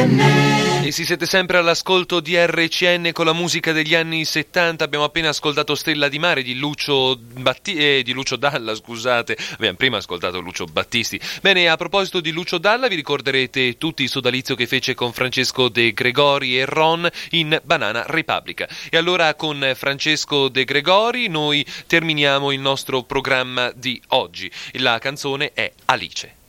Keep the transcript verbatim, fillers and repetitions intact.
E si siete sempre all'ascolto di R C N con la musica degli anni settanta. Abbiamo appena ascoltato Stella di Mare di Lucio, Batti- eh, di Lucio Dalla, scusate. Abbiamo prima ascoltato Lucio Battisti. Bene, a proposito di Lucio Dalla, vi ricorderete tutti il sodalizio che fece con Francesco De Gregori e Ron in Banana Repubblica. E allora con Francesco De Gregori noi terminiamo il nostro programma di oggi. La canzone è Alice.